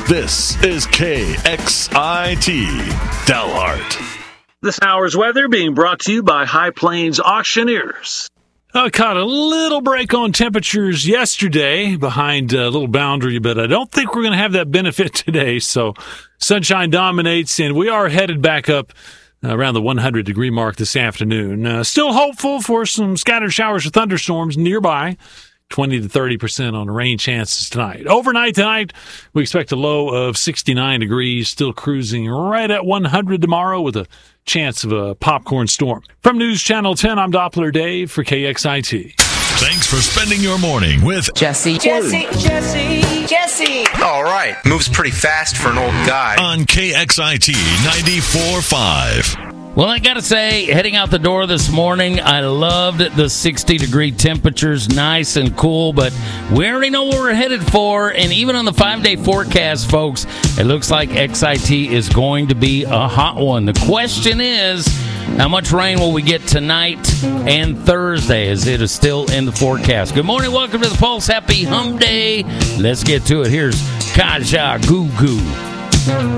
This is KXIT Dalhart. This hour's weather being brought to you by High Plains Auctioneers. I caught a little break on temperatures yesterday behind a little boundary, but I don't think we're going to have that benefit today. So sunshine dominates, and we are headed back up around the 100-degree mark this afternoon. Still hopeful for some scattered showers or thunderstorms nearby. 20 to 30% on rain chances tonight. Overnight tonight, we expect a low of 69 degrees, still cruising right at 100 tomorrow with a chance of a popcorn storm. From News Channel 10, I'm Doppler Dave for KXIT. Thanks for spending your morning with Jesse. All right. Moves pretty fast for an old guy. On KXIT 94.5. Well, I got to say, heading out the door this morning, I loved the 60-degree temperatures, nice and cool, but we already know what we're headed for, and even on the 5-day forecast, folks, it looks like XIT is going to be a hot one. The question is, how much rain will we get tonight and Thursday, as it is still in the forecast? Good morning, welcome to the Pulse. Happy Hump Day. Let's get to it. Here's Kaja Goo Goo.